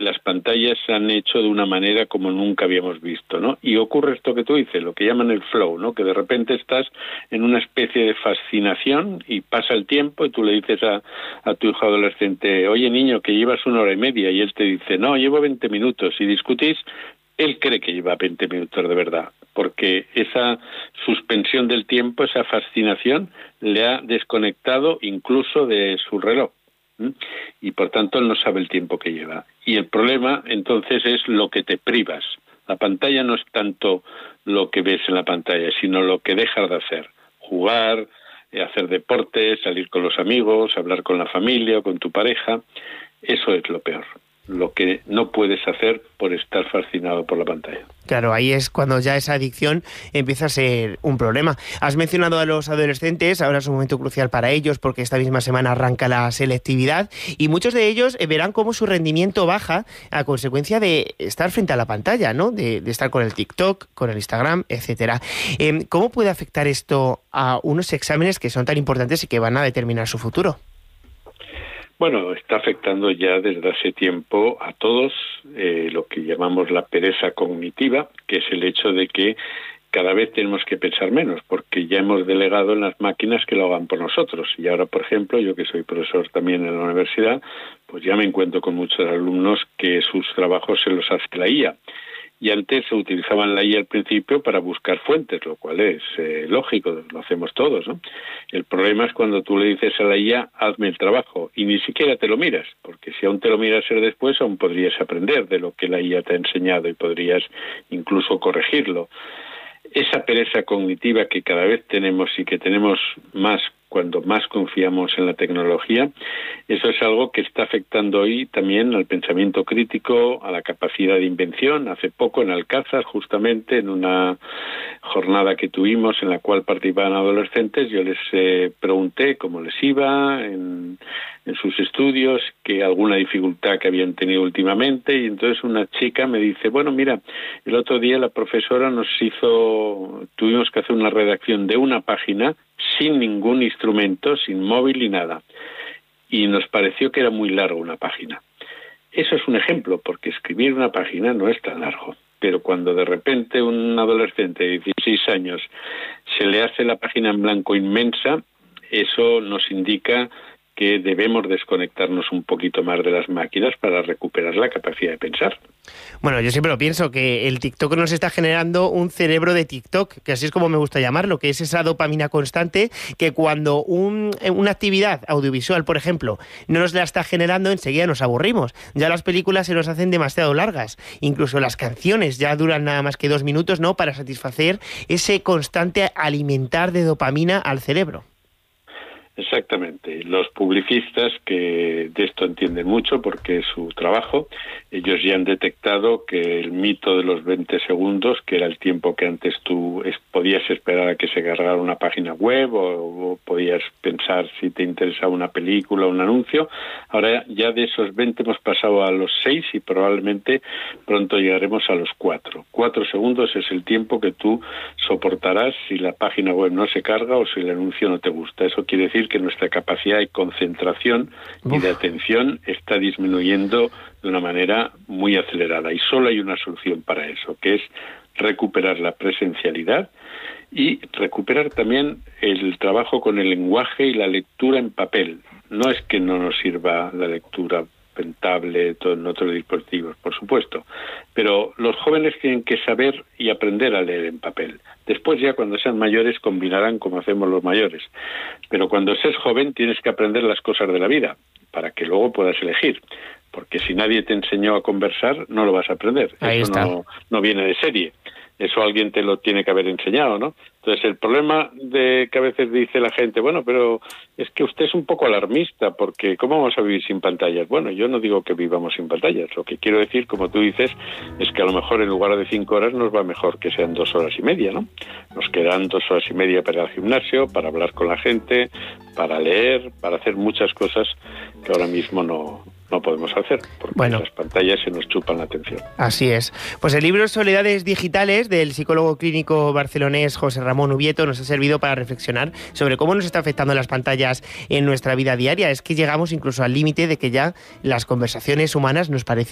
las pantallas se han hecho de una manera como nunca habíamos visto, ¿no? Y ocurre esto que tú dices, lo que llaman el flow, ¿no? Que de repente estás en una especie de fascinación y pasa el tiempo y tú le dices a tu hijo adolescente, oye niño, que llevas 1 hora y media, y él te dice, no, llevo 20 minutos, y discutís, él cree que lleva 20 minutos de verdad, porque esa suspensión del tiempo, esa fascinación, le ha desconectado incluso de su reloj. Y por tanto él no sabe el tiempo que lleva. Y el problema entonces es lo que te privas. La pantalla no es tanto lo que ves en la pantalla, sino lo que dejas de hacer. Jugar, hacer deporte, salir con los amigos, hablar con la familia o con tu pareja. Eso es lo peor, lo que no puedes hacer por estar fascinado por la pantalla. Claro, ahí es cuando ya esa adicción empieza a ser un problema. Has mencionado a los adolescentes, ahora es un momento crucial para ellos porque esta misma semana arranca la selectividad y muchos de ellos verán cómo su rendimiento baja a consecuencia de estar frente a la pantalla, ¿no? De estar con el TikTok, con el Instagram, etcétera. ¿Cómo puede afectar esto a unos exámenes que son tan importantes y que van a determinar su futuro? Bueno, está afectando ya desde hace tiempo a todos lo que llamamos la pereza cognitiva, que es el hecho de que cada vez tenemos que pensar menos, porque ya hemos delegado en las máquinas que lo hagan por nosotros. Y ahora, por ejemplo, yo que soy profesor también en la universidad, pues ya me encuentro con muchos alumnos que sus trabajos se los hace la IA. Y antes se utilizaban la IA al principio para buscar fuentes, lo cual es lógico, lo hacemos todos, ¿no? El problema es cuando tú le dices a la IA, hazme el trabajo, y ni siquiera te lo miras, porque si aún te lo miras después, aún podrías aprender de lo que la IA te ha enseñado y podrías incluso corregirlo. Esa pereza cognitiva que cada vez tenemos y que tenemos más cuando más confiamos en la tecnología, eso es algo que está afectando hoy también al pensamiento crítico, a la capacidad de invención. Hace poco en Alcázar, justamente en una jornada que tuvimos en la cual participaban adolescentes, yo les pregunté cómo les iba en sus estudios, que alguna dificultad que habían tenido últimamente, y entonces una chica me dice, bueno, mira, el otro día la profesora tuvimos que hacer una redacción de una página sin ningún instrumento, sin móvil ni nada, y nos pareció que era muy largo una página. Eso es un ejemplo, porque escribir una página no es tan largo, pero cuando de repente un adolescente de 16 años se le hace la página en blanco inmensa, eso nos indica que debemos desconectarnos un poquito más de las máquinas para recuperar la capacidad de pensar. Bueno, yo siempre lo pienso, que el TikTok nos está generando un cerebro de TikTok, que así es como me gusta llamarlo, que es esa dopamina constante que cuando una actividad audiovisual, por ejemplo, no nos la está generando, enseguida nos aburrimos. Ya las películas se nos hacen demasiado largas, incluso las canciones ya duran nada más que 2 minutos, ¿no?, para satisfacer ese constante alimentar de dopamina al cerebro. Exactamente. Los publicistas, que de esto entienden mucho porque es su trabajo, ellos ya han detectado que el mito de los 20 segundos, que era el tiempo que antes tú podías esperar a que se cargara una página web o podías pensar si te interesaba una película o un anuncio, ahora ya de esos 20 hemos pasado a los 6 y probablemente pronto llegaremos a los 4. 4 segundos es el tiempo que tú soportarás si la página web no se carga o si el anuncio no te gusta. Eso quiere decir que nuestra capacidad de concentración y de atención está disminuyendo de una manera muy acelerada, y solo hay una solución para eso, que es recuperar la presencialidad y recuperar también el trabajo con el lenguaje y la lectura en papel. No es que no nos sirva la lectura en tablet o en otros dispositivos, por supuesto, pero los jóvenes tienen que saber y aprender a leer en papel. Después ya cuando sean mayores combinarán como hacemos los mayores, pero cuando seas joven tienes que aprender las cosas de la vida para que luego puedas elegir, porque si nadie te enseñó a conversar no lo vas a aprender. Ahí eso está. No viene de serie. Eso alguien te lo tiene que haber enseñado, ¿no? Entonces, el problema de que a veces dice la gente, bueno, pero es que usted es un poco alarmista, porque ¿cómo vamos a vivir sin pantallas? Bueno, yo no digo que vivamos sin pantallas. Lo que quiero decir, como tú dices, es que a lo mejor en lugar de 5 horas nos va mejor que sean 2 horas y media, ¿no? Nos quedan 2 horas y media para ir al gimnasio, para hablar con la gente, para leer, para hacer muchas cosas que ahora mismo no podemos hacer, porque las pantallas se nos chupan la atención. Así es. Pues el libro Soledades Digitales, del psicólogo clínico barcelonés José Ramón Ubieto, nos ha servido para reflexionar sobre cómo nos está afectando las pantallas en nuestra vida diaria. Es que llegamos incluso al límite de que ya las conversaciones humanas nos parecen